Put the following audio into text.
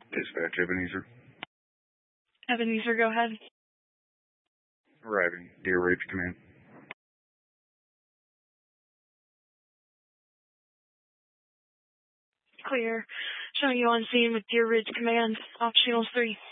Dispatch Ebenezer. Ebenezer, go ahead. Arriving. Deer Ridge Command. Clear. Showing you on scene with Deer Ridge Command. Off channel 3.